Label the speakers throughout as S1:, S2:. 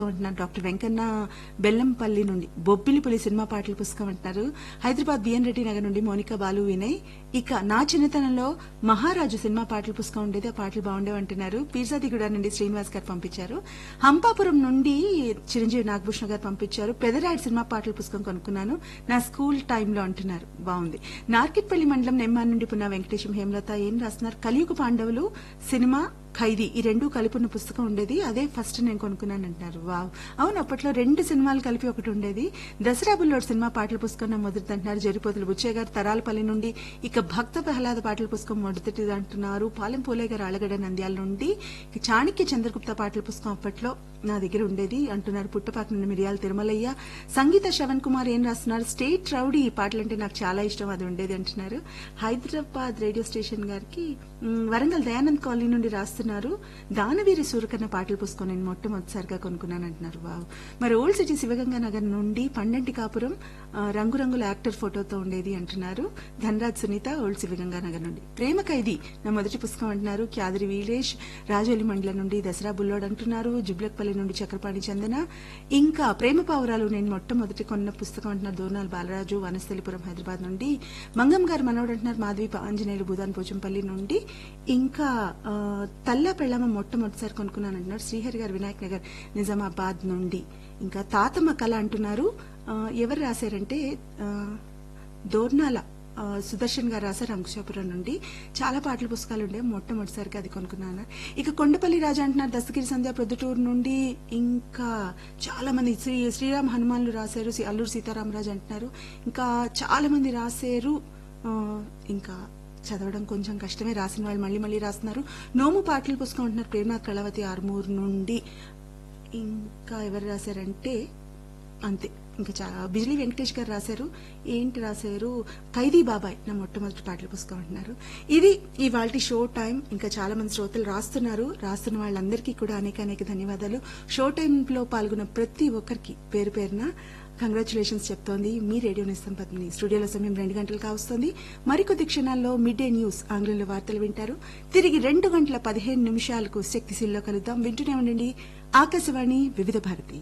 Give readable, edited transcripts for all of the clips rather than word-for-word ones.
S1: అంటున్నారు డాక్టర్ వెంకన్న బెల్లంపల్లి నుండి బొబ్బిలిపులి సినిమా పాటల పుస్తకం అంటున్నారు. హైదరాబాద్ బిఎన్ రెడ్డి నగర్ నుండి మోనికా బాలు వినయ్. ఇక నా చిన్నతనంలో మహారాజు సినిమా పాటల పుస్తకం ఉండేది, ఆ పాటలు బాగుండేవి అంటున్నారు. పీర్జాదిగూడ నుండి శ్రీనివాస్ గారు పంపించారు. హంపాపురం నుండి చిరంజీవి నాగభూషణ గారు పంపించారు. పెదరాయుడు సినిమా పాటల పుస్తకం కొనుక్కున్నాను నా స్కూల్ టైంలో అంటున్నారు. బాగుంది. నార్కిట్పల్లి మండలం నెమ్మాన్ నుండి పున్నా వెంకటేశం హేమలత ఏం రాస్తున్నారు, కలియుగ పాండవులు సినిమా ఖైదీ ఈ రెండు కలిపి ఉన్న పుస్తకం ఉండేది, అదే ఫస్ట్ నేను కొనుక్కున్నాను అంటున్నారు. వావ్, అవును అప్పట్లో రెండు సినిమాలు కలిపి ఒకటి ఉండేది. దసరా బుల్లోడ్ సినిమా పాటల పుస్తకం నా మొదటిది అంటున్నారు. జరిపోతులు బుచ్చయ్య గారు తరాలపల్లి నుండి. ఇక భక్త ప్రహ్లాద పాటల పుస్తకం మొదటిది అంటున్నారు. పాలెం పోలే గారు ఆలగడ్డ నంద్యాల నుండి. ఇక చాణక్య చంద్రగుప్త పాటల పుస్తకం అప్పట్లో నా దగ్గర ఉండేది అంటున్నారు. పుట్టపాక నుండి మిరియాల తిరుమలయ్య. సంగీత శ్రవణ్ కుమార్ ఏం రాస్తున్నారు, స్టేట్ రౌడీ ఈ పాటలంటే నాకు చాలా ఇష్టం, అది ఉండేది అంటున్నారు. హైదరాబాద్ రేడియో స్టేషన్ గారికి వరంగల్ దయానంద్ కాలనీ నుండి రాస్తున్నారు. దానవీరి సూరకన్న పాటల పుస్తకం నేను మొట్టమొదటిసారిగా కొనుక్కున్నాను అంటున్నారు. వావ్. మరి ఓల్డ్ సిటీ శివగంగా నగర్ నుండి పండంటి కాపురం రంగురంగుల యాక్టర్ ఫోటోతో ఉండేది అంటున్నారు. ధనరాజ్ సునీత ఓల్డ్ శివగంగా నగర్ నుండి. ప్రేమ ఖైదీ నా మొదటి పుస్తకం అంటున్నారు. క్యాదరి వీరేష్ రాజోలి మండలం నుండి. దసరా బుల్లోడ్ అంటున్నారు. జుబ్లక్పల్లి నుండి చక్రపాణి చందన. ఇంకా ప్రేమ పావురాలు నేను మొట్టమొదటి కొన్న పుస్తకం అంటున్నారు. దోర్నాల్ బాలరాజు వనస్థలిపురం హైదరాబాద్ నుండి. మంగం గారు మనోడు అంటున్నారు. మాధవి ఆంజనేయులు భూదాన్ పోచంపల్లి నుండి. ఇంకా తల్లా పెళ్ళమ్మ మొట్టమొదటిసారి కొనుక్కున్నాను అంటున్నారు. శ్రీహరి గారు వినాయక్ నగర్ నిజామాబాద్ నుండి. ఇంకా తాతమ్మ కళ అంటున్నారు. ఎవరు రాశారంటే దోర్నాల సుదర్శన్ గారు రాశారు అంకుశాపురం నుండి. చాలా పాటల పుస్తకాలు ఉండే, మొట్టమొదటిసారిగా అది కొనుక్కున్నాను. ఇక కొండపల్లి రాజా అంటున్నారు. దస్తగిరి సంధ్య ప్రొద్దుటూరు నుండి. ఇంకా చాలా మంది శ్రీరామ్ హనుమాన్లు రాశారు. అల్లూరు సీతారామరాజు అంటున్నారు. ఇంకా చాలా మంది రాశారు. ఇంకా చదవడం కొంచెం కష్టమే, రాసిన వాళ్ళు మళ్ళీ మళ్ళీ రాస్తున్నారు. నోము పాటల పుస్తకం అంటున్నారు. ప్రేమ కళవతి ఆర్మూర్ నుండి. ఇంకా ఎవరు రాశారంటే అంతే, ఇంకా బిజిలీ వెంకటేష్ గారు రాశారు. ఏంటి రాశారు, ఖైదీ బాబాయ్ నా మొట్టమొదటి పాటల పుస్తకం అంటున్నారు. ఇది ఇవాల్టి షో టైం. ఇంకా చాలా మంది శ్రోతలు రాస్తున్నారు. రాస్తున్న వాళ్ళందరికీ కూడా అనేక అనేక ధన్యవాదాలు. షో టైంలో పాల్గొన్న ప్రతి ఒక్కరికి పేరు పేరున కంగ్రాచులేషన్స్ చెప్తోంది మీ రేడియో నేస్తం పద్మిని. స్టూడియోలో సమయం 2 గంటలు కావస్తోంది. మరికొద్ది క్షణాల్లో మిడ్ డే న్యూస్ ఆంగ్లంలో వార్తలు వింటారు. తిరిగి 2:15 శక్తిశీల్లో కలుద్దాం. వింటూనే ఉండండి ఆకాశవాణి వివిధ Bharati.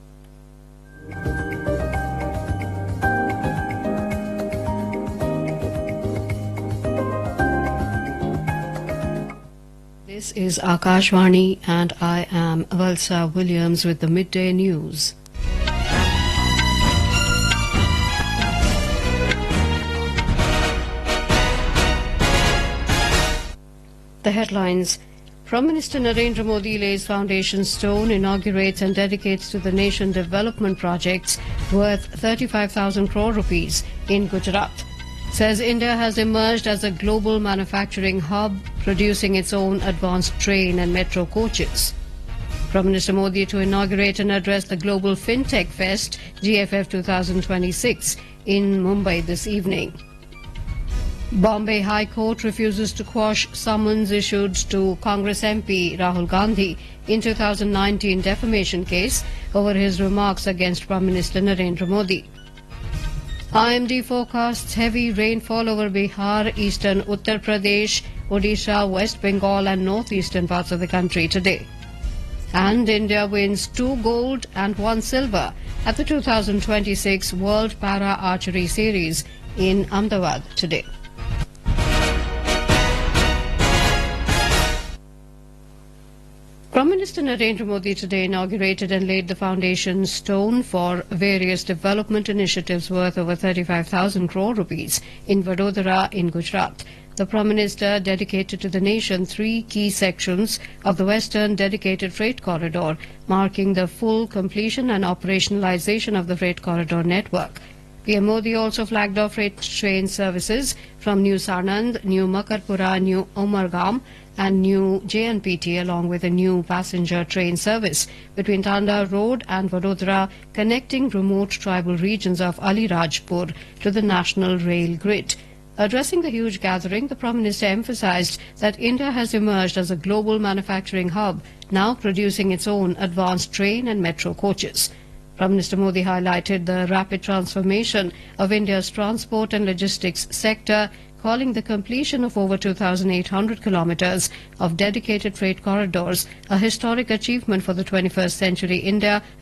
S2: This is Akashvani and I am Valsa Williams with the midday news. The headlines. Prime Minister Narendra Modi lays foundation stone, inaugurates and dedicates to the nation development projects worth 35,000 crore rupees in Gujarat. Says India has emerged as a global manufacturing hub, producing its own advanced train and metro coaches. Prime Minister Modi to inaugurate and address the Global FinTech Fest GFF 2026 in Mumbai this evening. Bombay High Court refuses to quash summons issued to Congress MP Rahul Gandhi in 2019 defamation case over his remarks against Prime Minister Narendra Modi. IMD forecasts heavy rainfall over Bihar, eastern Uttar Pradesh, Odisha, West Bengal and northeastern parts of the country today. And India wins 2 gold and 1 silver at the 2026 World Para Archery Series in Ahmedabad today. Prime Minister Narendra Modi today inaugurated and laid the foundation stone for various development initiatives worth over 35,000 crore rupees in Vadodara in Gujarat. The Prime Minister dedicated to the nation 3 key sections of the Western Dedicated Freight Corridor, marking the full completion and operationalization of the freight corridor network. PM Modi also flagged off freight train services from New Sanand, New Makarpura, New Umargam and New JNPT, along with a new passenger train service between Tanda Road and Vadodara, connecting remote tribal regions of Alirajpur to the national rail grid. Addressing the huge gathering, the Prime Minister emphasized that India has emerged as a global manufacturing hub, now producing its own advanced train and metro coaches. Prime Minister Modi highlighted the rapid transformation of India's transport and logistics sector, calling the completion of over 2,800 kilometers of dedicated freight corridors a historic achievement for the 21st century India